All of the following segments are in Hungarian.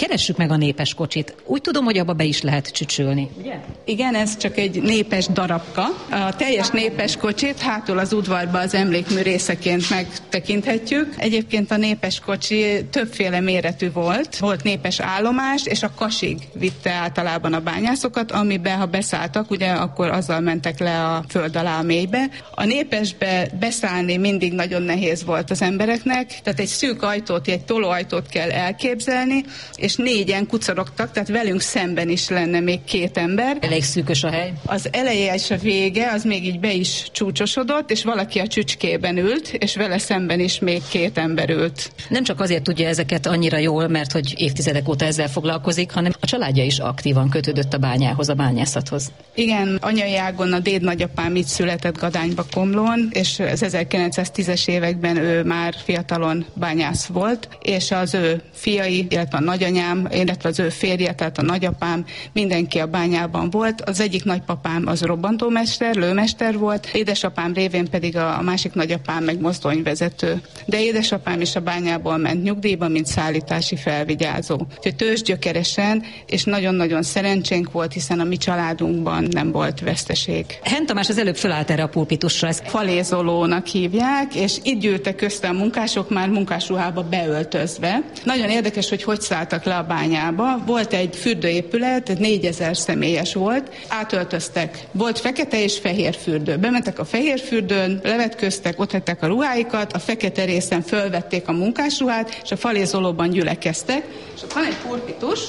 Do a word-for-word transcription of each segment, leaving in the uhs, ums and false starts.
Keressük meg a népes kocsit. Úgy tudom, hogy abba be is lehet csücsülni, ugye? Igen, ez csak egy népes darabka. A teljes népes kocsit hátul az udvarba az emlékmű részeként megtekinthetjük. Egyébként a népes kocsi többféle méretű volt. Volt népes állomás, és a Kasig vitte általában a bányászokat, amiben, ha beszálltak, ugye akkor azzal mentek le a föld alá a mélybe. A népesbe beszállni mindig nagyon nehéz volt az embereknek, tehát egy szűk ajtót, egy tolóajtót kell elképzelni, és négyen kucorogtak, tehát velünk szemben is lenne még két ember. Elég szűkös a hely. Az eleje és a vége, az még így be is csúcsosodott, és valaki a csücskében ült, és vele szemben is még két ember ült. Nem csak azért tudja ezeket annyira jól, mert hogy évtizedek óta ezzel foglalkozik, hanem a családja is aktívan kötődött a bányához, a bányászathoz. Igen, anyai ágon a déd nagyapám itt született Gadányba, Komlón, és az ezerkilencszáztízes években ő már fiatalon bányász volt, és az ő fiai, illetve a nagyanyám, illetve az ő férje, tehát a nagyapám, mindenki a bányában volt. Az egyik nagypapám az robbantómester, lőmester volt, édesapám révén pedig a másik nagyapám meg mozdonyvezető. De édesapám is a bányából ment nyugdíjba, mint szállítási felvigyázó. Úgyhogy tőzsgyökeresen, és nagyon-nagyon szerencsénk volt, hiszen a mi családunkban nem volt veszteség. Hent Tamás az előbb fölállt erre a pulpitusra. Ezt falézolónak hívják, és itt gyűltek össze a munkások már munkásruhába beöltözve. Nagyon érdekes, hogy hogy szálltak le a bányába. Volt egy fürdőépület, négyezer személyes volt, átöltöztek. Volt fekete és fehér fürdő. Bementek a fehér fürdőn, levetköztek, ott hagyták a ruháikat, a fekete részen fölvették a munkásruhát, és a falézolóban gyülekeztek. És ott van egy pulpitus,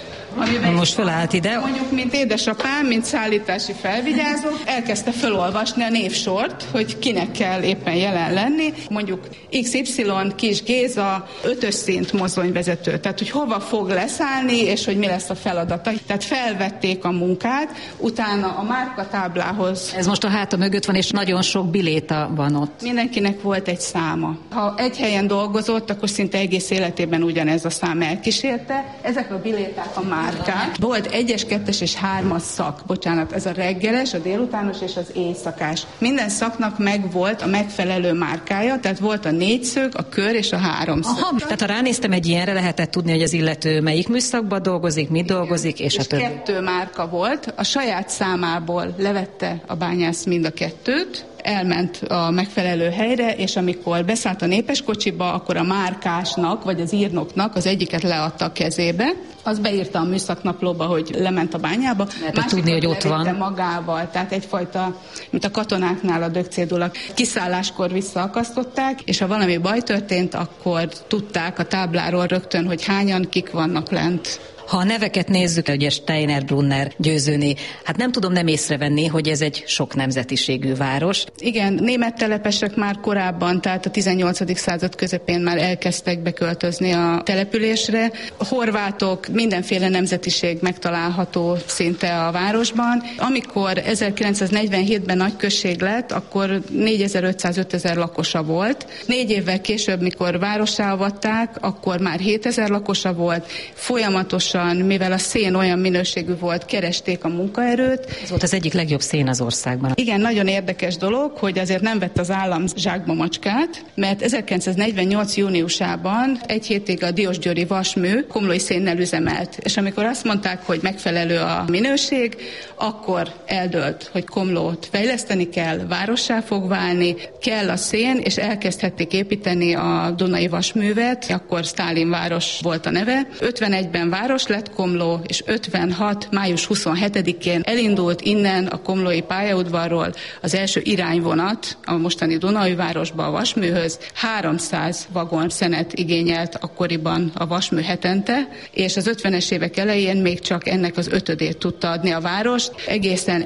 most felállt ide. Mondjuk, mint édesapám, mint szállítási felvigyázó, elkezdte felolvasni a névsort, hogy kinek kell éppen jelen lenni. Mondjuk iksz ipszilon Kis Géza, ötös szint mozdonyvezető. Tehát, hogy hova fog leszállni, és hogy mi lesz a feladata. Tehát felvették a munkát, utána a márkatáblához. Ez most a háta mögött van, és nagyon sok biléta van ott. Mindenkinek volt egy száma. Ha egy helyen dolgozott, akkor szinte egész életében ugyanez a szám elkísérte. Ezek a biléták a már márkák. Volt egyes, kettes és hármas szak. Bocsánat, ez a reggeles, a délutános és az éjszakás. Minden szaknak megvolt a megfelelő márkája, tehát volt a négyszög, a kör és a háromszög. Aha, tehát ha ránéztem egy ilyenre, lehetett tudni, hogy az illető melyik műszakban dolgozik, mit igen, dolgozik, és, és a többi. Kettő márka volt, a saját számából levette a bányász mind a kettőt, elment a megfelelő helyre, és amikor beszállt a népes kocsiba, akkor a márkásnak, vagy az írnoknak az egyiket leadta a kezébe, az beírta a műszaknaplóba, hogy lement a bányába. Lehet tudni, hogy ott van. Magával, tehát egyfajta, mint a katonáknál a dögcédulak. Kiszálláskor visszaakasztották, és ha valami baj történt, akkor tudták a tábláról rögtön, hogy hányan, kik vannak lent. Ha a neveket nézzük, ugye Steiner, Brunner, Győzőné, hát nem tudom nem észrevenni, hogy ez egy sok nemzetiségű város. Igen, német telepesek már korábban, tehát a tizennyolcadik század közepén már elkezdtek beköltözni a településre. A horvátok, mindenféle nemzetiség megtalálható szinte a városban. Amikor ezerkilencszáznegyvenhétben nagy község lett, akkor négyezer-ötszáz-ötezer lakosa volt. Négy évvel később, mikor várossá avatták, akkor már hétezer lakosa volt. Folyamatosan, mivel a szén olyan minőségű volt, keresték a munkaerőt. Ez volt az egyik legjobb szén az országban. Igen, nagyon érdekes dolog, hogy azért nem vett az állam zsákba macskát, mert ezerkilencszáznegyvennyolc júniusában egy hétig a diósgyőri vasmű komlói szénnel üzemelt. És amikor azt mondták, hogy megfelelő a minőség, akkor eldőlt, hogy Komlót fejleszteni kell, várossá fog válni, kell a szén, és elkezdhették építeni a Dunai vasművet, akkor Sztálin város volt a neve. ötvenegyben város lett Komló, és ötvenhat. május huszonhetedikén elindult innen a komlói pályaudvarról az első irányvonat a mostani Dunai városba a vasműhöz. háromszáz vagon szenet igényelt akkoriban a vasmű hetente, és az ötvenes évek elején még csak ennek az ötödét tudta adni a város. Egészen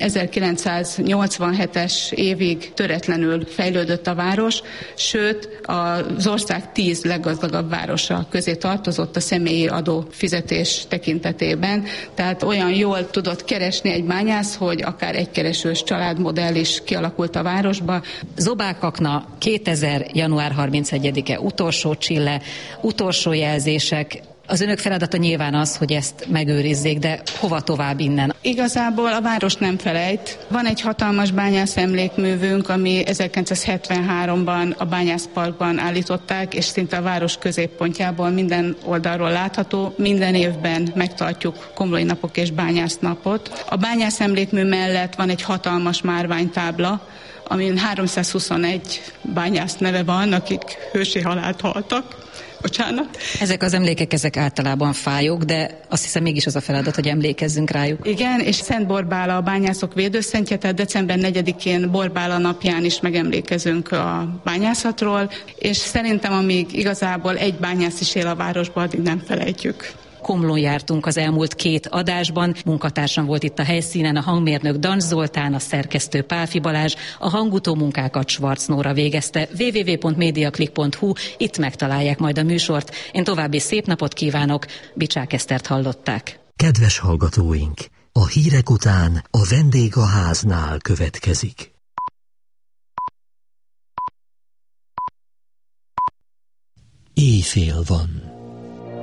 ezerkilencszáznyolcvanhetes évig töretlenül fejlődött a város, sőt az ország tíz leggazdagabb városa közé tartozott a személyi adó fizetés tekintetében, tehát olyan jól tudott keresni egy bányász, hogy akár egykeresős családmodell is kialakult a városba. Zobák Akna, kétezer. január harmincegyedike utolsó csille, utolsó jelzések. Az önök feladata nyilván az, hogy ezt megőrizzék, de hova tovább innen? Igazából a város nem felejt. Van egy hatalmas bányász emlékművünk, ami ezerkilencszázhetvenháromban a Bányászparkban állították, és szinte a város középpontjából minden oldalról látható. Minden évben megtartjuk Komlói napok és bányásznapot. A bányász emlékmű mellett van egy hatalmas márványtábla, amin háromszázhuszonegy bányász neve van, akik hősi halált haltak. Bocsánat. Ezek az emlékek, ezek általában fájók, de azt hiszem mégis az a feladat, hogy emlékezzünk rájuk. Igen, és Szent Borbála a bányászok védőszentje, tehát december negyedikén Borbála napján is megemlékezünk a bányászatról, és szerintem amíg igazából egy bányász is él a városban, addig nem felejtjük. Komlón jártunk az elmúlt két adásban, munkatársam volt itt a helyszínen, a hangmérnök Dancs Zoltán, a szerkesztő Pálfi Balázs, a hangutó munkákat Schwarz Nóra végezte. double-u double-u double-u pont mediaclick pont hu, itt megtalálják majd a műsort. Én további szép napot kívánok, Bicsák Esztert hallották. Kedves hallgatóink, a hírek után a vendég a háznál következik. Éjfél van.